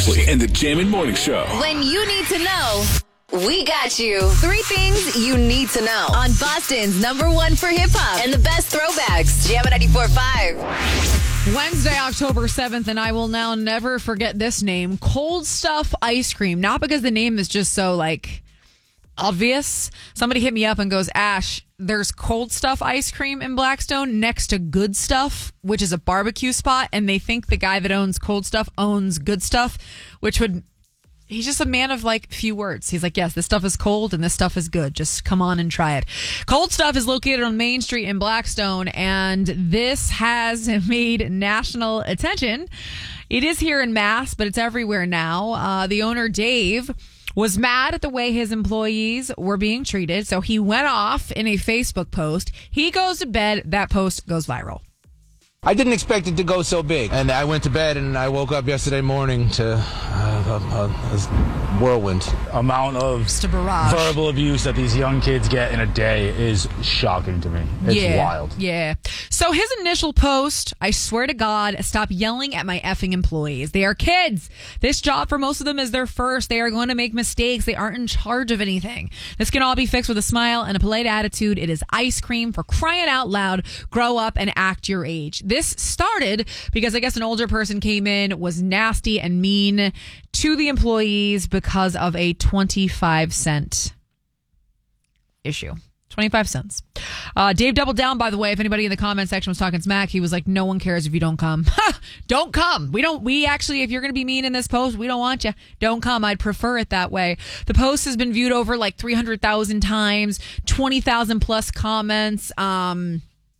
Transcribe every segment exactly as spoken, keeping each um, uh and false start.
Ashley and the Jammin' Morning Show. When you need to know, we got you. Three things you need to know on Boston's number one for hip hop and the best throwbacks. Jammin' ninety-four point five. Wednesday, October seventh, and I will now never forget this name. Cold Stuff Ice Cream. Not because the name is just so, like, obvious. Somebody hit me up and goes, Ash, there's Cold Stuff Ice Cream in Blackstone next to Good Stuff, which is a barbecue spot, and they think the guy that owns Cold Stuff owns Good Stuff, which would... He's just a man of, like, few words. He's like, yes, this stuff is cold and this stuff is good. Just come on and try it. Cold Stuff is located on Main Street in Blackstone, and this has made national attention. It is here in Mass, but it's everywhere now. Uh, the owner, Dave, was mad at the way his employees were being treated, so he went off in a Facebook post. He goes to bed. That post goes viral. I didn't expect it to go so big. And I went to bed and I woke up yesterday morning to uh, a, a whirlwind. Amount of Just a barrage. verbal abuse that these young kids get in a day is shocking to me. It's yeah, wild. Yeah. So his initial post, I swear to God, stop yelling at my effing employees. They are kids. This job for most of them is their first. They are going to make mistakes. They aren't in charge of anything. This can all be fixed with a smile and a polite attitude. It is ice cream, for crying out loud. Grow up and act your age. This started because I guess an older person came in, was nasty and mean to the employees because of a twenty-five cent issue. twenty-five cents. Uh, Dave doubled down, by the way. If anybody in the comment section was talking smack, he was like, no one cares if you don't come. Don't come. We don't, we actually, if you're going to be mean in this post, we don't want you. Don't come. I'd prefer it that way. The post has been viewed over like three hundred thousand times, twenty thousand plus comments. Um,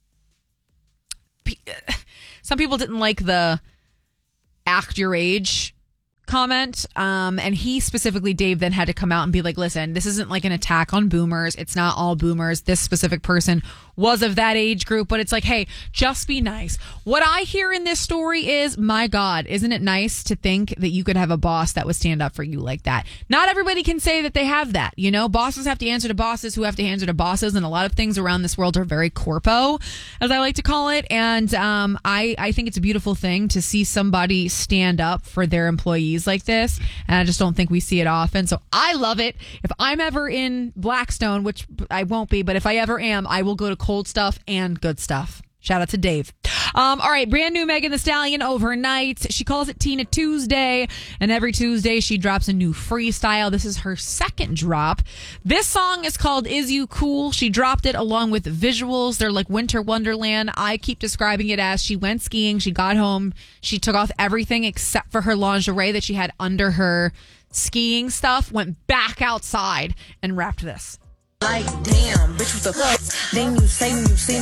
Some people didn't like the act your age comment. Um, and he specifically, Dave, then had to come out and be like, listen, this isn't like an attack on boomers. It's not all boomers. This specific person was of that age group, but it's like, hey, just be nice. What I hear in this story is, my God, isn't it nice to think that you could have a boss that would stand up for you like that? Not everybody can say that they have that. You know, bosses have to answer to bosses who have to answer to bosses. And a lot of things around this world are very corpo, as I like to call it. And um, I, I think it's a beautiful thing to see somebody stand up for their employees like this. And I just don't think we see it often. So I love it. If I'm ever in Blackstone, which I won't be, but if I ever am, I will go to Cold Stuff and Good Stuff. Shout out to Dave. Um, all right, brand new Megan Thee Stallion overnight. She calls it Tina Tuesday, and every Tuesday she drops a new freestyle. This is her second drop. This song is called Is You Cool? She dropped it along with visuals. They're like Winter Wonderland. I keep describing it as she went skiing, she got home, she took off everything except for her lingerie that she had under her skiing stuff, went back outside and rapped this. Like, damn, bitch, what the fuck? Then you say when you see